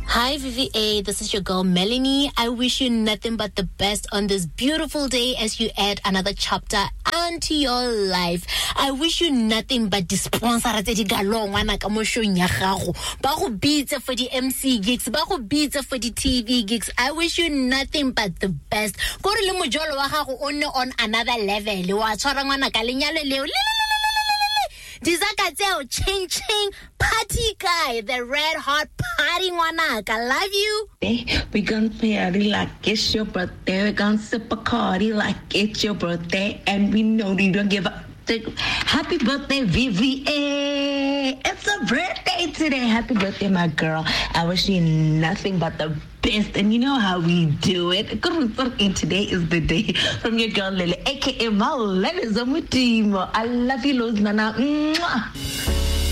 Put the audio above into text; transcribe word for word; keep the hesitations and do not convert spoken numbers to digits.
Hi, V V A. This is your girl, Melanie. I wish you nothing but the best on this beautiful day as you add another chapter onto your life. I wish you nothing but the sponsor tse di galong wana ka mo showing ya gago. Ba go bitse for the M C gigs, ba go bitse for the T V gigs. I wish you nothing but the best. Go re le mojolo wa gago o ne on another level. Wa tshwara ngwana ka lenyalo leo. Dizakatseo ching ching party guy, the red hot party wanaka. I love you. We gonna party like it's your birthday. We gonna sip a cardi like it's your birthday, and we know you don't give up. Happy birthday, V V A! It's a birthday today. Happy birthday, my girl. I wish you nothing but the best, and you know how we do it. Today is the day from your girl Lily, aka Mal Lenizamutimo. I love you, Luz Nana. Mwah.